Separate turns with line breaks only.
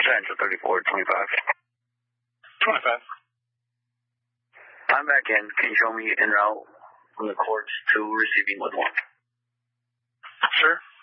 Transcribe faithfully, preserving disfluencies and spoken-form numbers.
Central thirty-four twenty-five.
twenty-five.
I'm back in. Can you show me en route from the courts to receiving with one?
Sure.